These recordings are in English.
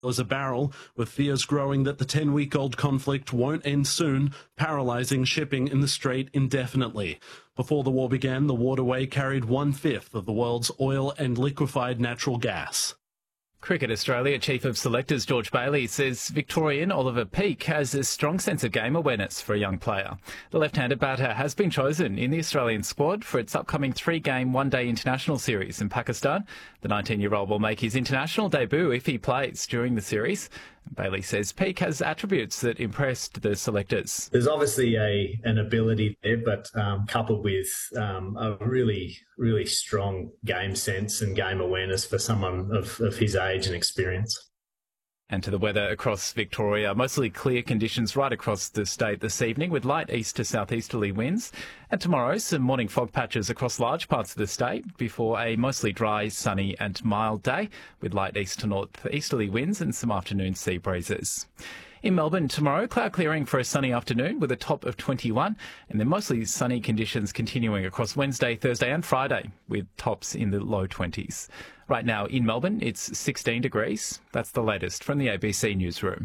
a barrel, with fears growing that the 10-week-old conflict won't end soon, paralysing shipping in the Strait indefinitely. Before the war began, the waterway carried 1/5 of the world's oil and liquefied natural gas. Cricket Australia Chief of Selectors George Bailey says Victorian Oliver Peake has a strong sense of game awareness for a young player. The left-handed batter has been chosen in the Australian squad for its upcoming 3-game one-day international series in Pakistan. The 19-year-old will make his international debut if he plays during the series. Bailey says Peake has attributes that impressed the selectors. There's obviously an ability there, but coupled with a really, really strong game sense and game awareness for someone of his age and experience. And to the weather across Victoria, mostly clear conditions right across the state this evening with light east to southeasterly winds. And tomorrow, some morning fog patches across large parts of the state before a mostly dry, sunny and mild day with light east to northeasterly winds and some afternoon sea breezes. In Melbourne tomorrow, cloud clearing for a sunny afternoon with a top of 21 and then mostly sunny conditions continuing across Wednesday, Thursday and Friday with tops in the low 20s. Right now in Melbourne, it's 16 degrees. That's the latest from the ABC Newsroom.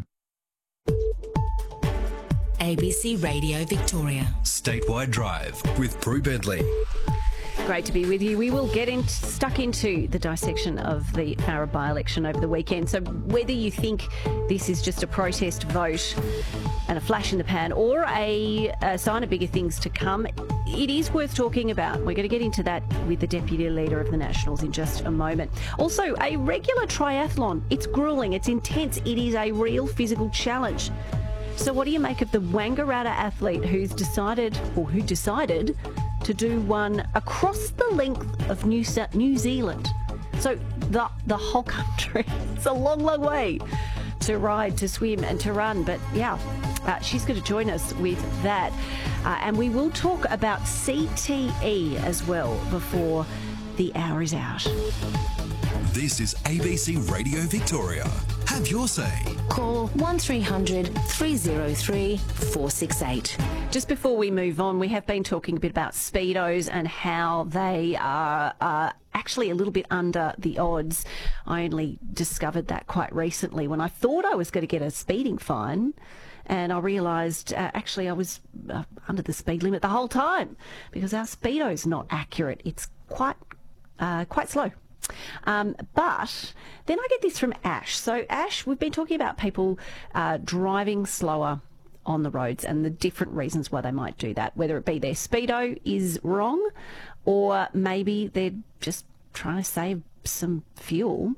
ABC Radio Victoria. Statewide Drive with Prue Bentley. Great to be with you. We will get stuck into the dissection of the Farrer by-election over the weekend. So whether you think this is just a protest vote and a flash in the pan or a sign of bigger things to come, it is worth talking about. We're going to get into that with the Deputy Leader of the Nationals in just a moment. Also, a regular triathlon. It's gruelling, it's intense, it is a real physical challenge. So what do you make of the Wangaratta athlete who decided to do one across the length of New Zealand? So the whole country. It's a long, long way to ride, to swim and to run. But yeah, she's going to join us with that. And we will talk about CTE as well before the hour is out. This is ABC Radio Victoria. Have your say. Call 1300 303 468. Just before we move on, we have been talking a bit about Speedos and how they are actually a little bit under the odds. I only discovered that quite recently when I thought I was going to get a speeding fine, and I realised actually I was under the speed limit the whole time because our Speedo's not accurate. It's quite slow. But then I get this from Ash. So Ash, we've been talking about people driving slower on the roads and the different reasons why they might do that, whether it be their Speedo is wrong or maybe they're just trying to save some fuel.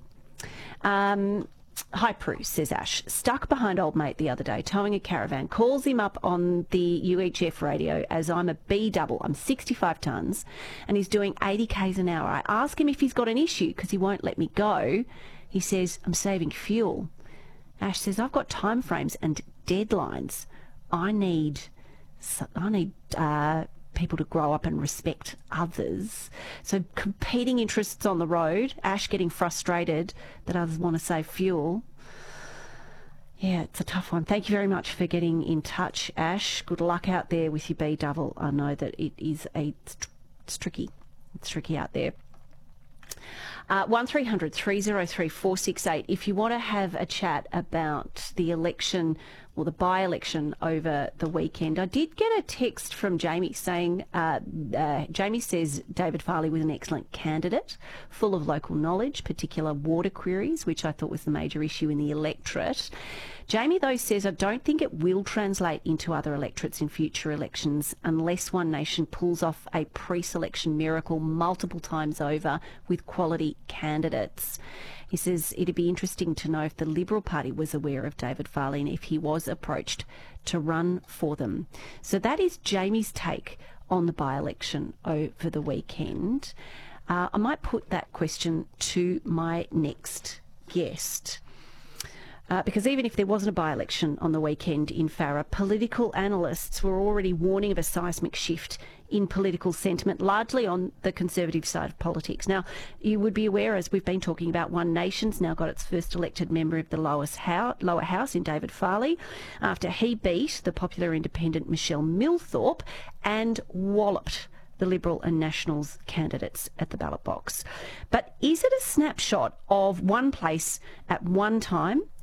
Hi, Prue, says Ash. Stuck behind old mate the other day, towing a caravan. Calls him up on the UHF radio as I'm a B-double. I'm 65 tonnes and he's doing 80 k's an hour. I ask him if he's got an issue because he won't let me go. He says, I'm saving fuel. Ash says, I've got time frames and deadlines. I need people to grow up and respect others. So competing interests on the road, Ash getting frustrated that others want to save fuel. Yeah, it's a tough one. Thank you very much for getting in touch, Ash. Good luck out there with your B-double. I know that it's tricky. It's tricky out there. 1300 303 468 if you want to have a chat about the election or the by-election over the weekend. I did get a text from Jamie saying, Jamie says David Farley was an excellent candidate, full of local knowledge, particular water queries, which I thought was the major issue in the electorate. Jamie, though, says, I don't think it will translate into other electorates in future elections unless One Nation pulls off a pre-selection miracle multiple times over with quality candidates. He says it'd be interesting to know if the Liberal Party was aware of David Farley and if he was approached to run for them. So that is Jamie's take on the by-election over the weekend. I might put that question to my next guest. Because even if there wasn't a by-election on the weekend in Farrer, political analysts were already warning of a seismic shift in political sentiment, largely on the Conservative side of politics. Now, you would be aware, as we've been talking about, One Nation's now got its first elected member of the lower house in David Farley, after he beat the popular independent Michelle Millthorpe and walloped the Liberal and Nationals candidates at the ballot box. But is it a snapshot of one place at one time